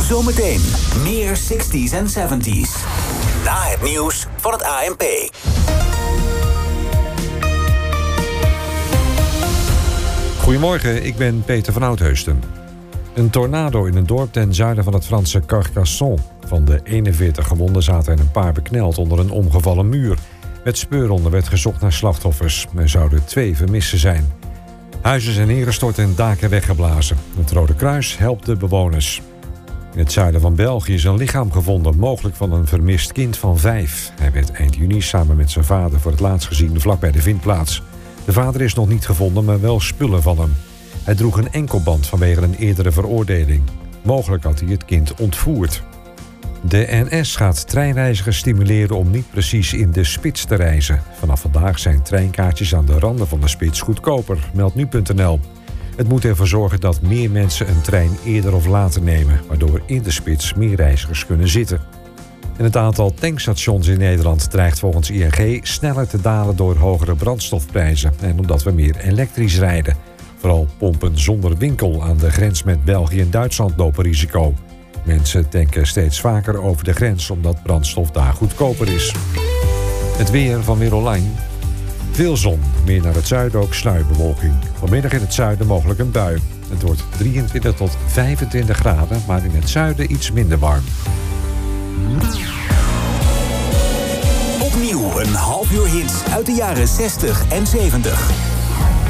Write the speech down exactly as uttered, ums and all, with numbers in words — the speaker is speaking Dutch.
Zometeen meer zestig's en zeventig's. Na het nieuws van het A N P. Goedemorgen, ik ben Peter van Oudheusden. Een tornado in een dorp ten zuiden van het Franse Carcassonne. Van de eenenveertig gewonden zaten er een paar bekneld onder een omgevallen muur. Met speurhonden werd gezocht naar slachtoffers. Er zouden twee vermisten zijn. Huizen zijn neergestort en daken weggeblazen. Het Rode Kruis helpt de bewoners. In het zuiden van België is een lichaam gevonden, mogelijk van een vermist kind van vijf. Hij werd eind juni samen met zijn vader voor het laatst gezien vlakbij de vindplaats. De vader is nog niet gevonden, maar wel spullen van hem. Hij droeg een enkelband vanwege een eerdere veroordeling. Mogelijk had hij het kind ontvoerd. De N S gaat treinreizigers stimuleren om niet precies in de spits te reizen. Vanaf vandaag zijn treinkaartjes aan de randen van de spits goedkoper, meldt nu punt n l. Het moet ervoor zorgen dat meer mensen een trein eerder of later nemen, waardoor in de spits meer reizigers kunnen zitten. En het aantal tankstations in Nederland dreigt volgens I N G sneller te dalen door hogere brandstofprijzen en omdat we meer elektrisch rijden. Vooral pompen zonder winkel aan de grens met België en Duitsland lopen risico. Mensen tanken steeds vaker over de grens omdat brandstof daar goedkoper is. Het weer van Weer Online. Veel zon, meer naar het zuiden ook sluierbewolking. Vanmiddag in het zuiden mogelijk een bui. Het wordt drieëntwintig tot vijfentwintig graden, maar in het zuiden iets minder warm. Opnieuw een half uur hits uit de jaren zestig en zeventig.